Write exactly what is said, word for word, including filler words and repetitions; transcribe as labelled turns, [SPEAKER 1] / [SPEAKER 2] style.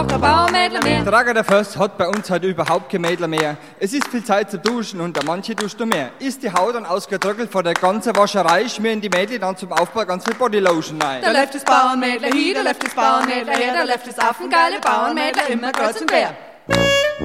[SPEAKER 1] Der Bauernmädler mehr.
[SPEAKER 2] Trager der Fürst hat bei uns heute überhaupt kein Mädler mehr. Es ist viel Zeit zu duschen und der manche duscht noch mehr. Ist die Haut dann ausgetrocknet vor der ganzen Wascherei, schmieren die Mädchen dann zum Aufbau ganz viel Bodylotion rein.
[SPEAKER 1] Da läuft das Bauernmädler hier, da läuft das Bauernmädler her, da läuft das affengeile Bauernmädler immer kreuz und quer.